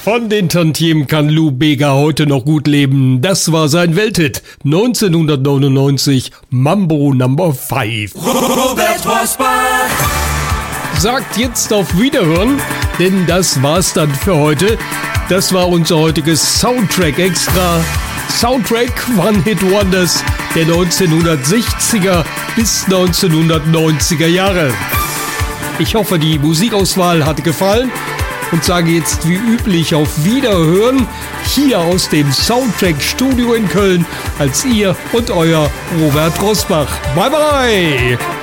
Von den Tantiemen kann Lou Bega heute noch gut leben. Das war sein Welthit 1999, Mambo No. 5. Robert Rosbach Sagt jetzt auf Wiederhören, denn das war's dann für heute. Das war unser heutiges Soundtrack Extra. Soundtrack One-Hit-Wonders der 1960er bis 1990er Jahre. Ich hoffe, die Musikauswahl hat gefallen und sage jetzt wie üblich auf Wiederhören hier aus dem Soundtrack-Studio in Köln als ihr und euer Robert Rosbach. Bye bye!